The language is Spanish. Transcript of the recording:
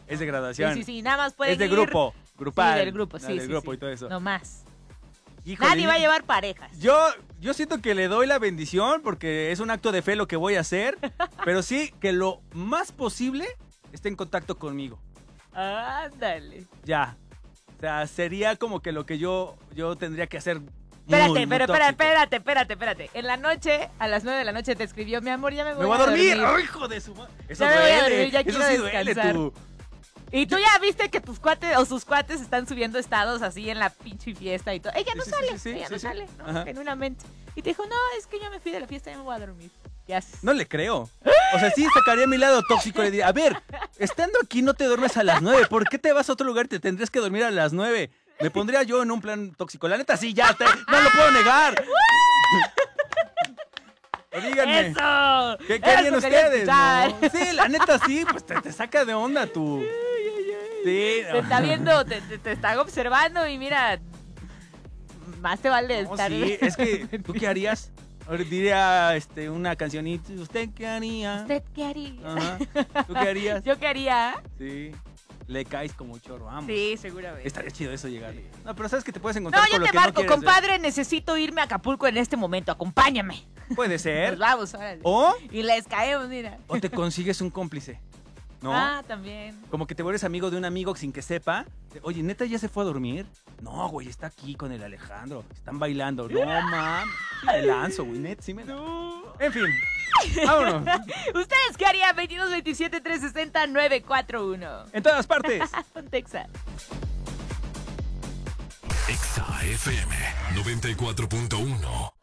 Es de graduación. Sí, nada más pueden Es de ir... grupo, grupal. Sí, del grupo, sí, del grupo y todo eso. No más. Híjole, Nadie va a llevar parejas. Yo siento que le doy la bendición porque es un acto de fe lo que voy a hacer, pero sí que lo más posible esté en contacto conmigo. Ándale. Ya. O sea, sería como que lo que yo tendría que hacer. Espérate, muy espérate. En la noche, a las 9 de la noche te escribió, mi amor, ya me Me voy a dormir. ¡Ay, hijo de su madre! Eso Ya me voy a duele. dormir, ya Eso quiero sí duele, descansar. tú. Y tú ya viste que tus cuates o sus cuates están subiendo estados así en la pinche fiesta y todo. Ella no Sí, sale, sí, ella no sí. sale, ¿no? Ajá. Genuinamente. Y te dijo, no, es que yo me fui de la fiesta y me voy a dormir. ¿Qué haces? No le creo. O sea, sí sacaría mi lado tóxico. Le diría, a ver, estando aquí no te duermes a las 9. ¿Por qué te vas a otro lugar y te tendrías que dormir a las 9? Me pondría yo en un plan tóxico. La neta, sí, no lo puedo negar. Díganme. ¡Eso! ¿Qué Eso harían quería ustedes? escuchar. ¿No? Sí, la neta, sí, pues te saca de onda tú. Sí. Te está viendo, te está observando y mira, más te vale No, estar... sí, es que, ¿tú qué harías? Ahora diría una cancionita. ¿Usted qué haría? ¿Usted qué haría? Ajá. ¿Tú qué harías? ¿Yo qué haría? Sí. Le caes como chorro, vamos. Sí, seguramente. Estaría chido eso llegar. No, pero sabes que te puedes encontrar No, con yo lo te que no marco, quieres compadre, necesito irme a Acapulco en este momento, acompáñame. hacer. Puede ser. Nos vamos, órale. O Y les caemos, mira. te consigues un cómplice. ¿No? Ah, también. Como que te vuelves amigo de un amigo sin que sepa. Oye, ¿neta ya se fue a dormir? No, güey, está aquí con el Alejandro. Están bailando. No, mames. Sí me lanzo, güey, neta, sí me lanzo. En fin, vámonos. ¿Ustedes qué harían? 22 27 360 941. En todas partes. Pontexa. Exa FM 94.1